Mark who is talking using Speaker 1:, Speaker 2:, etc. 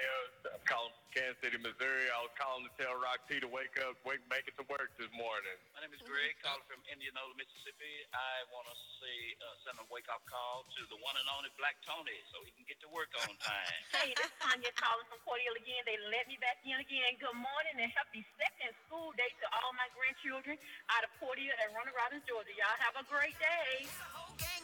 Speaker 1: I'm calling from Kansas City, Missouri. I was calling to tell Rock T to wake up, make it to work this morning.
Speaker 2: My name is Greg, calling from Indianola, Mississippi. I want to send a wake-up call to the one and only Black Tony so he can get to work on time.
Speaker 3: Hey, this is Tanya calling from Cordial again. They let me back in again. Good morning and happy second school day to all my grandchildren out of Cordial and Roanoke, Georgia. Y'all have a great day.